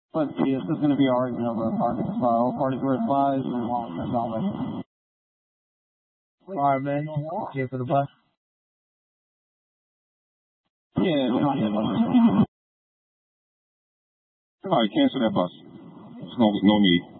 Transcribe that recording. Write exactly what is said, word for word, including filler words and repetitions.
But yeah, this is going to be our argument over a party. So all parties where it flies and won't. That's all that. Alright, man. Here for the bus. Yeah, we don't have bus. All right, cancel that bus. There's no, no need.